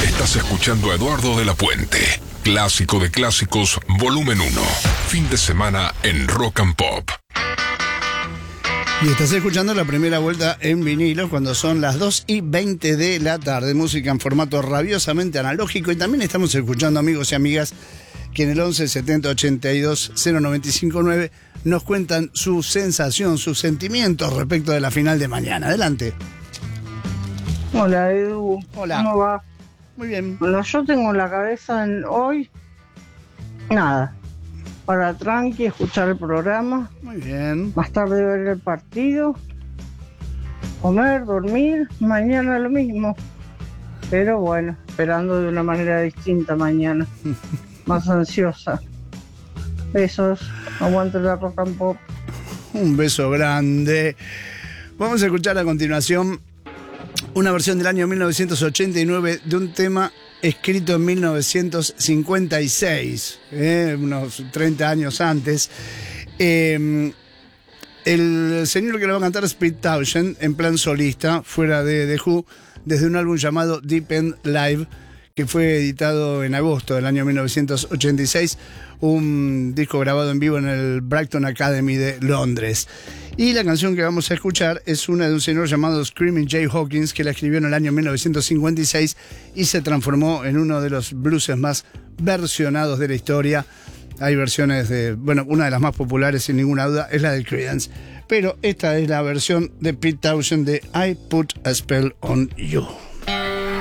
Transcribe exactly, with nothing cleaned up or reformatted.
Estás escuchando a Eduardo de la Puente, clásico de clásicos, volumen uno. Fin de semana en Rock and Pop. Y estás escuchando la primera vuelta en vinilo cuando son las dos y veinte de la tarde. Música en formato rabiosamente analógico. Y también estamos escuchando, amigos y amigas, que en el once setenta ochenta y dos cero noventa y cinco nueve nos cuentan su sensación, sus sentimientos respecto de la final de mañana. Adelante. Hola, Edu. Hola. ¿Cómo va? Muy bien. Bueno, yo tengo en la cabeza en hoy nada. Para tranqui, escuchar el programa. Muy bien. Más tarde ver el partido. Comer, dormir. Mañana lo mismo. Pero bueno, esperando de una manera distinta mañana. Más ansiosa. Besos. Aguante la Rock and Pop. Un beso grande. Vamos a escuchar a continuación una versión del año mil novecientos ochenta y nueve de un tema escrito en mil novecientos cincuenta y seis, eh, unos treinta años antes. Eh, el señor que lo va a cantar es Pete Townshend, en plan solista, fuera de The Who, desde un álbum llamado Deep End Live, que fue editado en agosto del año mil novecientos ochenta y seis, un disco grabado en vivo en el Brighton Academy de Londres. Y la canción que vamos a escuchar es una de un señor llamado Screaming Jay Hawkins, que la escribió en el año mil novecientos cincuenta y seis y se transformó en uno de los blueses más versionados de la historia. Hay versiones de, bueno, una de las más populares sin ninguna duda es la de Creedence, pero esta es la versión de Pete Townshend de I Put a Spell on You.